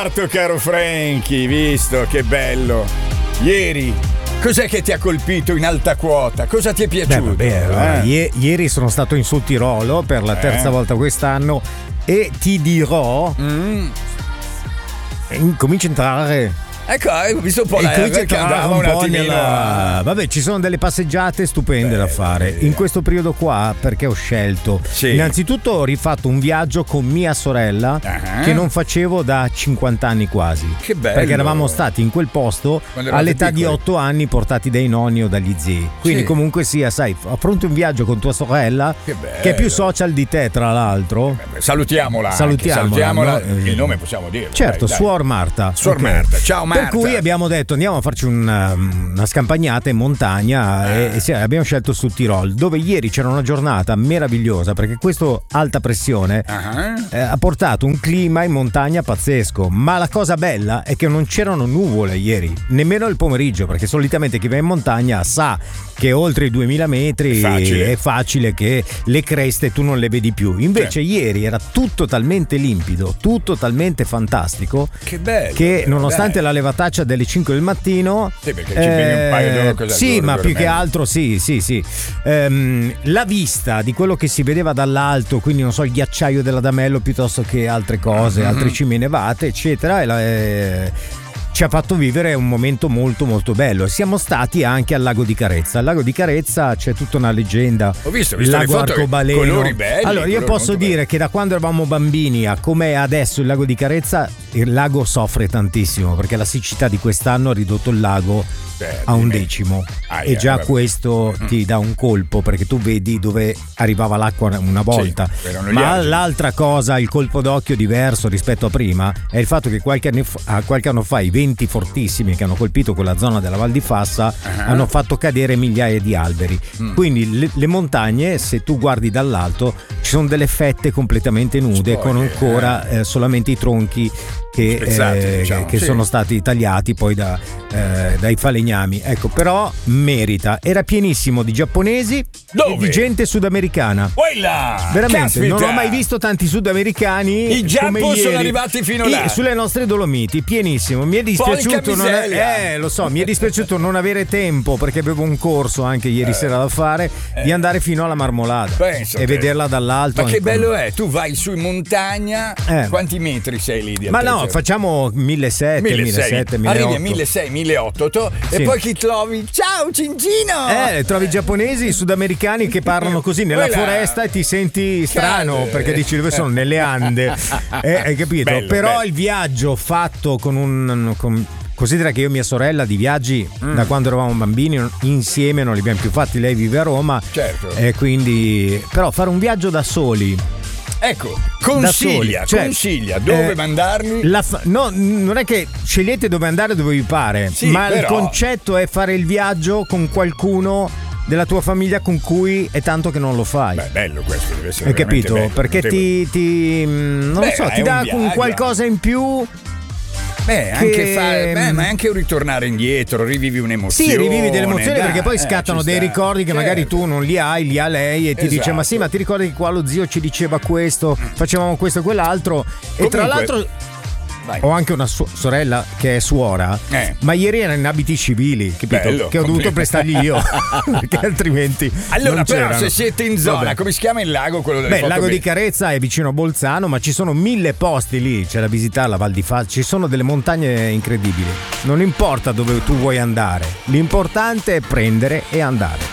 Caro Franky, visto che bello. Ieri, cos'è che ti ha colpito in alta quota? Cosa ti è piaciuto? Ieri sono stato in Sud Tirolo per la terza volta quest'anno e ti dirò. Comincia a entrare. Ecco, ho visto un po' che andava un attimino. Vabbè, ci sono delle passeggiate stupende da fare in questo periodo qua, perché ho scelto. Innanzitutto ho rifatto un viaggio con mia sorella che non facevo da 50 anni quasi. Che bello. Perché eravamo stati in quel posto all'età di 8 anni, portati dai nonni o dagli zii. Quindi comunque sia, sai, affronti un viaggio con tua sorella che è più social di te, tra l'altro. Salutiamola. Il nome possiamo dire. Certo, Suor Marta. Marta. Ciao Marta. Per cui abbiamo detto andiamo a farci una scampagnata in montagna e abbiamo scelto sul Tirol, dove ieri c'era una giornata meravigliosa, perché questo alta pressione ha portato un clima in montagna pazzesco. Ma la cosa bella è che non c'erano nuvole ieri, nemmeno il pomeriggio, perché solitamente chi va in montagna sa che oltre i 2000 metri è facile che le creste tu non le vedi più. Invece ieri era tutto talmente limpido, tutto talmente fantastico, che bello, che nonostante la levataccia delle 5 del mattino, perché ci prendi un paio d'ore, sì, ma più che altro sì. La vista di quello che si vedeva dall'alto, quindi non so, il ghiacciaio dell'Adamello piuttosto che altre cose, altre cime nevate, eccetera, ci ha fatto vivere un momento molto molto bello. Siamo stati anche al lago di Carezza. Al lago di Carezza c'è tutta una leggenda. Ho visto il lago le foto, arcobaleno. Colori belli. Allora io posso dire che da quando eravamo bambini a com'è adesso il lago di Carezza, il lago soffre tantissimo, perché la siccità di quest'anno ha ridotto il lago a 1/10 e già questo ti dà un colpo, perché tu vedi dove arrivava l'acqua una volta. Ma l'altra cosa, il colpo d'occhio diverso rispetto a prima, è il fatto che qualche anno fa i venti fortissimi che hanno colpito quella zona della Val di Fassa hanno fatto cadere migliaia di alberi. Quindi le montagne, se tu guardi dall'alto, ci sono delle fette completamente nude con ancora solamente i tronchi che sono stati tagliati poi dai falegnami. Ecco, però merita. Era pienissimo di giapponesi e di gente sudamericana. Veramente, non ho mai visto tanti sudamericani. I Giappo sono arrivati fino là sulle nostre Dolomiti, pienissimo. Mi è dispiaciuto mi è dispiaciuto non avere tempo, perché avevo un corso anche ieri sera da fare, di andare fino alla Marmolada e vederla dall'alto. Ma che bello è, tu vai su in montagna, quanti metri sei lì di altezza? Ma no, facciamo 1700, 1800. Arrivi a 1600, 1800 e poi chi trovi? Ciao Cincino! Trovi giapponesi, sudamericani che parlano così nella foresta e ti senti strano, perché dici dove sono? Nelle Ande. Hai capito? Però il viaggio fatto considera che io e mia sorella di viaggi da quando eravamo bambini insieme non li abbiamo più fatti. Lei vive a Roma, e quindi però fare un viaggio da soli, ecco, consiglia dove mandarli. No, non è che scegliete dove andare dove vi pare, ma il concetto è fare il viaggio con qualcuno della tua famiglia con cui è tanto che non lo fai. Bello questo, deve essere. Hai capito? Bello, perché ti dà un qualcosa in più. Ma anche un ritornare indietro, rivivi un'emozione. Sì, rivivi delle emozioni, perché poi scattano dei ricordi che magari tu non li hai, li ha lei e ti dice: ma sì, ma ti ricordi che qua lo zio ci diceva questo, facevamo questo e quell'altro. E tra l'altro ho anche una sorella che è suora, ma ieri era in abiti civili, capito? Bello, che ho dovuto prestargli io perché altrimenti allora non però c'erano. Se siete in zona, come si chiama il lago? Quello delle il lago di Carezza è vicino a Bolzano, ma ci sono 1000 posti lì, c'è da visitare la Val di Fassa, ci sono delle montagne incredibili. Non importa dove tu vuoi andare, l'importante è prendere e andare.